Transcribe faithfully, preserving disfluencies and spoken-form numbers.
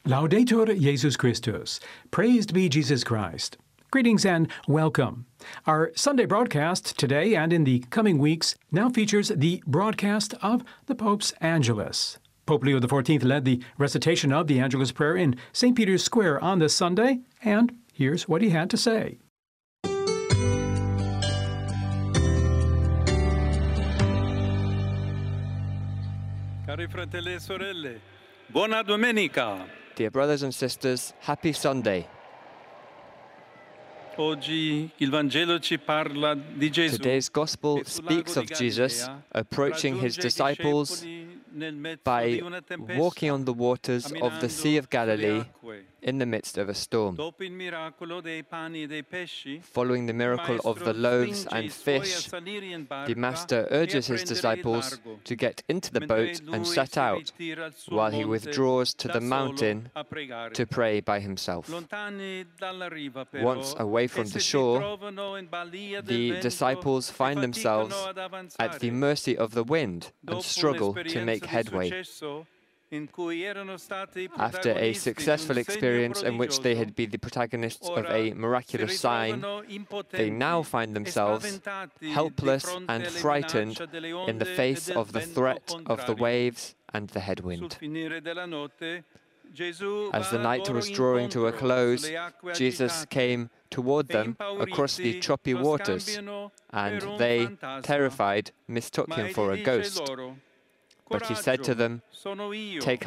Laudetur Jesus Christus. Praised be Jesus Christ. Greetings and welcome. Our Sunday broadcast today and in the coming weeks now features the broadcast of the Pope's Angelus. Pope Leo the fourteenth led the recitation of the Angelus prayer in Saint Peter's Square on this Sunday, and here's what he had to say. Cari fratelli e sorelle, buona domenica. Dear brothers and sisters, happy Sunday. Oggi il Vangelo ci parla di Gesù. Today's Gospel speaks of Jesus approaching his disciples by walking on the waters of the Sea of Galilee in the midst of a storm. Following the miracle of the loaves and fish, the Master urges his disciples to get into the boat and set out, while he withdraws to the mountain to pray by himself. Once away from the shore, the disciples find themselves at the mercy of the wind and struggle to make headway. After a successful experience in which they had been the protagonists of a miraculous sign, they now find themselves helpless and frightened in the face of the threat of the waves and the headwind. As the night was drawing to a close, Jesus came toward them across the choppy waters, and they, terrified, mistook him for a ghost. But he said to them, "Take